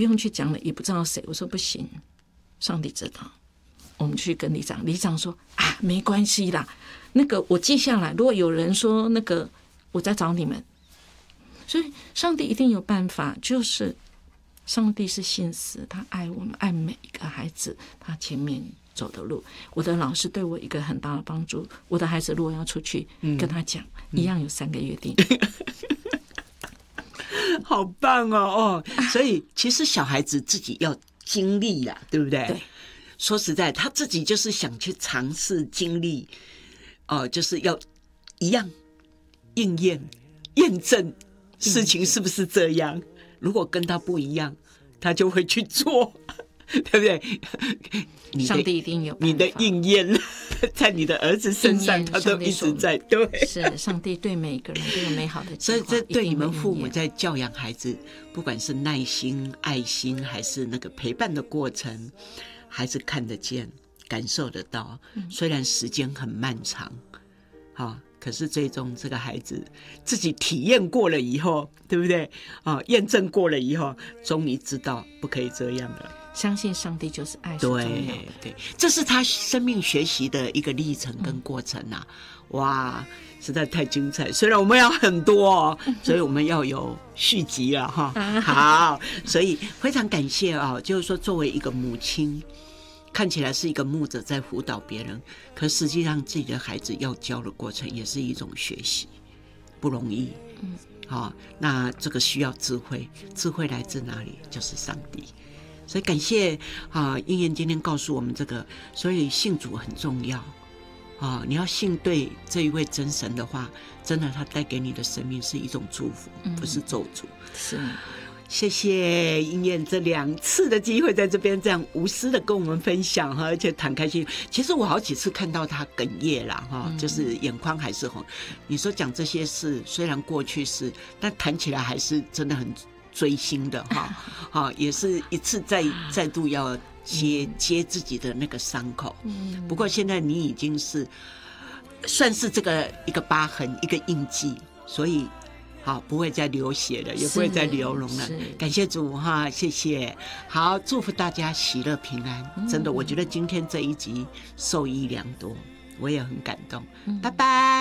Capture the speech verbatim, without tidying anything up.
不用去讲了，也不知道谁。我说不行，上帝知道。我们去跟里长，里长说啊，没关系啦，那个我记下来，如果有人说那个，我再找你们。所以上帝一定有办法，就是上帝是信实，他爱我们，爱每一个孩子，他前面走的路。我的老师对我一个很大的帮助，我的孩子如果要出去，跟他讲、嗯、一样有三个约定。 好棒哦哦！所以其实小孩子自己要经历啦，对不对？ 对。 说实在，他自己就是想去尝试经历，哦、呃，就是要一样应验、验证事情是不是这样。如果跟他不一样，他就会去做，对不对？ 上帝一定有你的应验，在你的儿子身上，他都一直在。对， 是上帝对每个人都有美好的计划。 所以这对你们父母在教养孩子，不管是耐心、爱心，还是那个陪伴的过程。孩子看得见感受得到，虽然时间很漫长、哦、可是最终这个孩子自己体验过了以后，对不对、哦、验证过了以后，终于知道不可以这样了。 相信上帝就是爱是重要的。 对对，这是他生命学习的一个历程跟过程啊！嗯、哇，实在太精彩。虽然我们要很多哦，所以我们要有续集了哈。好，所以非常感谢啊、哦，就是说作为一个母亲，看起来是一个牧者在辅导别人，可实际上自己的孩子要教的过程也是一种学习，不容易。嗯，好、哦，那这个需要智慧，智慧来自哪里？就是上帝。所以感谢啊，英燕今天告诉我们这个，所以信主很重要啊！你要信对这一位真神的话，真的他带给你的生命是一种祝福，嗯、不是咒诅。 是， 谢谢英燕这两次的机会在这边这样无私的跟我们分享哈，而且谈开心。其实我好几次看到他哽咽啦哈，嗯、就是眼眶还是红。你说讲这些事，虽然过去式，但谈起来还是真的很。追星的哈，哈也是一次再再度要接接自己的那个伤口。不过现在你已经是算是这个一个疤痕，一个印记，所以好不会再流血了，也不会再流脓了。感谢主哈，谢谢。好，祝福大家喜乐平安。真的，我觉得今天这一集受益良多，我也很感动。拜拜。